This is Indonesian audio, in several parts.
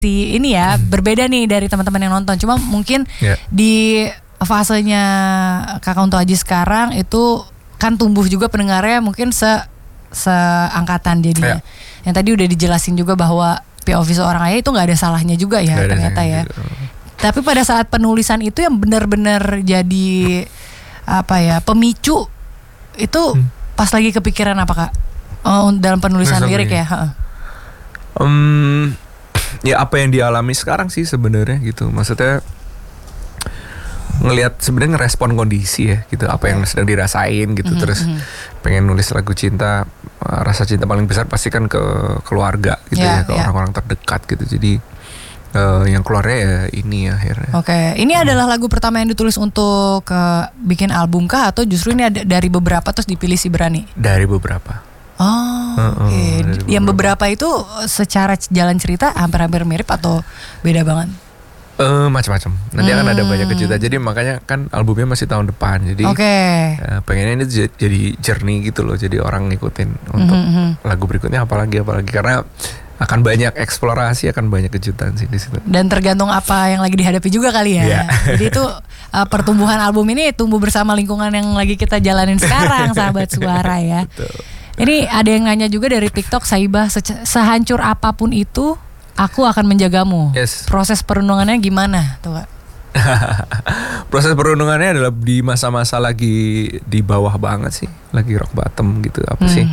ini ya berbeda nih dari teman-teman yang nonton. Cuma mungkin di fasenya Kak Kunto Aji sekarang itu kan tumbuh juga pendengarnya mungkin seangkatan jadinya. Yang tadi udah dijelasin juga bahwa POV seorang ayah itu nggak ada salahnya juga ya ternyata ya. Tapi pada saat penulisan itu yang benar-benar jadi pemicu itu pas lagi kepikiran apa Kak? Dalam penulisan lirik ya? Ya apa yang dialami sekarang sih sebenarnya gitu. Maksudnya ngelihat sebenarnya ngerespon kondisi ya gitu, apa yang sedang dirasain gitu. Terus pengen nulis lagu cinta, rasa cinta paling besar pasti kan ke keluarga gitu ke orang-orang terdekat gitu. Jadi yang keluarnya ya ini akhirnya. Oke, ini adalah lagu pertama yang ditulis untuk bikin album kah atau justru ini ada dari beberapa terus dipilih si Berani? Dari beberapa. Yang beberapa itu secara jalan cerita hampir-hampir mirip atau beda banget? Macam-macam. Nanti akan ada banyak kejutan. Jadi makanya kan albumnya masih tahun depan. Jadi pengennya ini jadi journey gitu loh. Jadi orang ngikutin untuk lagu berikutnya apalagi karena akan banyak eksplorasi, akan banyak kejutan sih di situ. Dan tergantung apa yang lagi dihadapi juga kali ya. Jadi itu pertumbuhan album ini tumbuh bersama lingkungan yang lagi kita jalanin sekarang, sahabat suara ya. Betul. Ini ada yang nanya juga dari TikTok, Saibah, sehancur apapun itu aku akan menjagamu. Proses perundungannya gimana tuh Kak? Proses perundungannya adalah di masa-masa lagi di bawah banget sih, lagi rock bottom gitu. Apa sih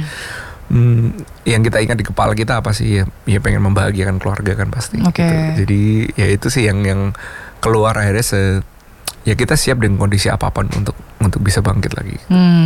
yang kita ingat di kepala kita apa sih ya pengen membahagiakan keluarga kan pasti gitu. Jadi ya itu sih yang keluar akhirnya ya kita siap dengan kondisi apapun untuk bisa bangkit lagi.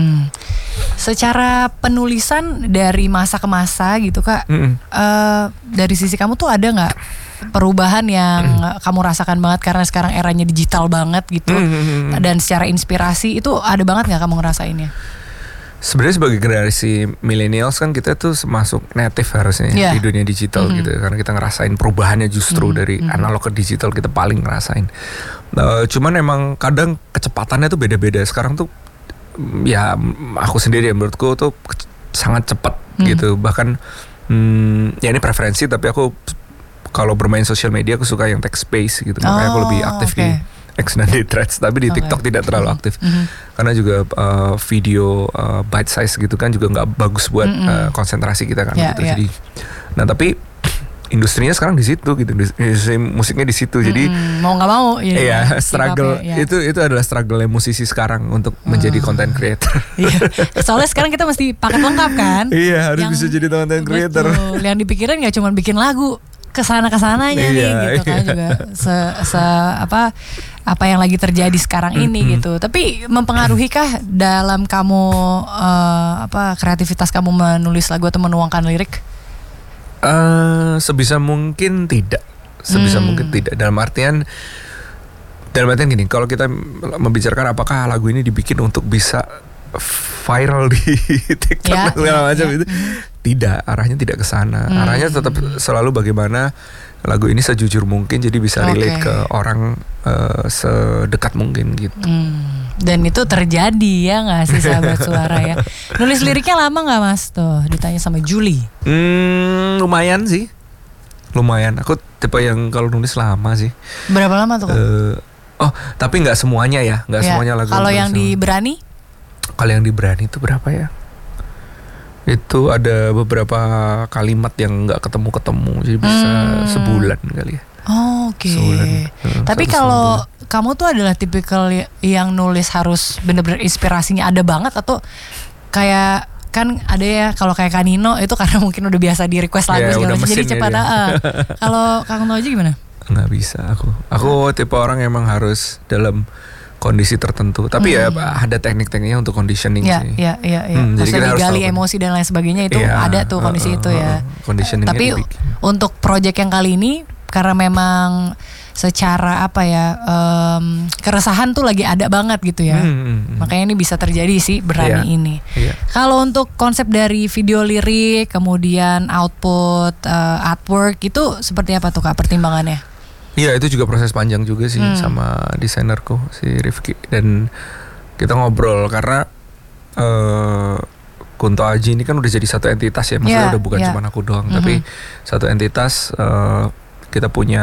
Secara penulisan dari masa ke masa gitu Kak, dari sisi kamu tuh ada nggak perubahan yang kamu rasakan banget karena sekarang eranya digital banget gitu, dan secara inspirasi itu ada banget nggak kamu ngerasainnya? Sebenarnya sebagai generasi millennials kan kita tuh masuk native harusnya di dunia digital gitu, karena kita ngerasain perubahannya justru dari analog ke digital kita paling ngerasain. Cuman emang kadang kecepatannya tuh beda-beda. Sekarang tuh ya aku sendiri menurutku tuh sangat cepat gitu. Bahkan ya ini preferensi, tapi aku kalau bermain sosial media aku suka yang text based gitu. Makanya aku lebih aktif di X dan di Threads, tapi di TikTok tidak terlalu aktif karena juga video bite size gitu kan juga nggak bagus buat konsentrasi kita kan gitu. Jadi tapi industrinya sekarang di situ gitu, industri musiknya di situ. Jadi mau nggak mau struggle itu adalah struggle musisi sekarang untuk menjadi content creator. Soalnya sekarang kita mesti paket lengkap kan. Harus bisa jadi content creator. Yang dipikirin nggak cuma bikin lagu, kesananya nih gitu kan juga apa yang lagi terjadi sekarang ini gitu. Tapi mempengaruhikah dalam kamu kreativitas kamu menulis lagu atau menuangkan lirik? Sebisa mungkin tidak. Dalam artian gini, kalau kita membicarakan apakah lagu ini dibikin untuk bisa viral di TikTok dan segala macam itu, tidak, arahnya tidak ke sana. Arahnya tetap selalu bagaimana lagu ini sejujur mungkin, jadi bisa relate ke orang sedekat mungkin gitu. Dan itu terjadi ya nggak sih sahabat suara ya? Nulis liriknya lama nggak Mas tuh? Ditanya sama Julie. Lumayan sih, lumayan. Aku tipe yang kalau nulis lama sih. Berapa lama tuh? Tapi nggak semuanya ya, nggak semuanya lagu. Kalau yang di Berani? Kalau yang di Berani itu berapa ya? Itu ada beberapa kalimat yang nggak ketemu, jadi bisa sebulan kali ya. Oke. Tapi kalau kamu tuh adalah tipikal yang nulis harus bener-bener inspirasinya ada banget, atau kayak kan ada ya kalau kayak Kanino itu karena mungkin udah biasa di request lagu segala macam jadi cepat. Kalau Kang Kunto aja gimana? Nggak bisa aku tipe orang yang emang harus dalam kondisi tertentu, tapi ya ada teknik-tekniknya untuk conditioning sih. Jadi kita harus digali emosi dan lain sebagainya itu ada tuh kondisi itu ya. Tapi untuk project yang kali ini karena memang secara keresahan tuh lagi ada banget gitu ya. Makanya ini bisa terjadi sih Berani ini. Kalau untuk konsep dari video lirik kemudian output artwork itu seperti apa tuh Kak pertimbangannya? Iya, itu juga proses panjang juga sih sama desainerku si Rifki, dan kita ngobrol karena Kunto Aji ini kan udah jadi satu entitas ya, maksudnya udah bukan cuma aku doang, tapi satu entitas kita punya